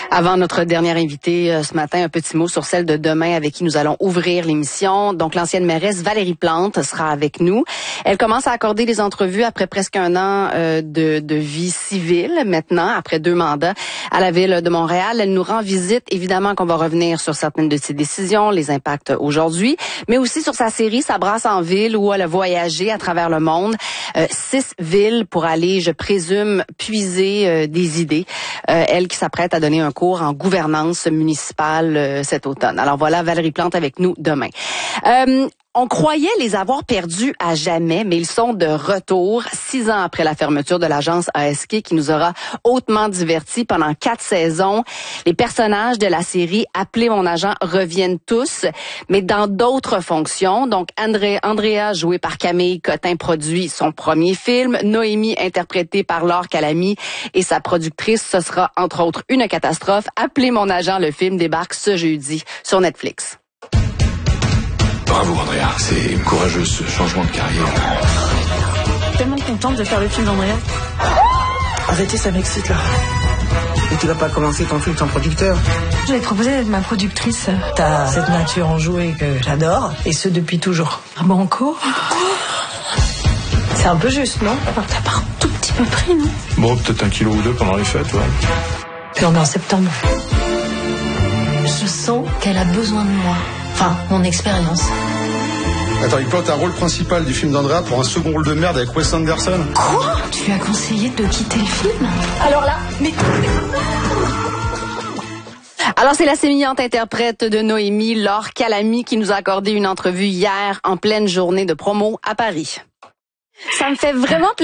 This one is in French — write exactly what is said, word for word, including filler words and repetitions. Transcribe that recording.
Avant notre dernière invitée euh, ce matin, un petit mot sur celle de demain avec qui nous allons ouvrir l'émission. Donc, l'ancienne mairesse Valérie Plante sera avec nous. Elle commence à accorder des entrevues après presque un an euh, de, de vie civile maintenant, après deux mandats à la ville de Montréal. Elle nous rend visite. Évidemment qu'on va revenir sur certaines de ses décisions, les impacts aujourd'hui, mais aussi sur sa série Ça brasse en ville où elle a voyagé à travers le monde. Euh, six villes pour aller, je présume, puiser euh, des idées. Euh, elle qui s'apprête à donner un cours en gouvernance municipale euh, cet automne. Alors voilà, Valérie Plante avec nous demain. Euh, On croyait les avoir perdus à jamais, mais ils sont de retour six ans après la fermeture de l'agence A S Q qui nous aura hautement divertis pendant quatre saisons. Les personnages de la série Appelez mon agent reviennent tous, mais dans d'autres fonctions. Donc, André, Andrea, jouée par Camille Cotin, produit son premier film. Noémie, interprétée par Laure Calamy, et sa productrice, ce sera entre autres une catastrophe. Appelez mon agent, le film débarque ce jeudi sur Netflix. Bravo Andrea, c'est courageux ce changement de carrière. Je suis tellement contente de faire le film d'Andrea. Arrêtez, ça m'excite là. Et tu vas pas commencer ton film sans producteur? Je vais te proposer d'être ma productrice. T'as cette nature enjouée que j'adore, et ce depuis toujours. Ah bon, encore? C'est un peu juste, non? T'as pas un tout petit peu pris, non? Bon, peut-être un kilo ou deux pendant les fêtes, ouais. Puis on est en septembre. Je sens qu'elle a besoin de moi. Enfin, mon expérience. Attends, il plante un rôle principal du film d'Andrea pour un second rôle de merde avec Wes Anderson. Quoi? Tu lui as conseillé de quitter le film? Alors là, mais... Alors, c'est la sémillante interprète de Noémie, Laure Calamy, qui nous a accordé une entrevue hier en pleine journée de promo à Paris. Ça me fait vraiment plaisir.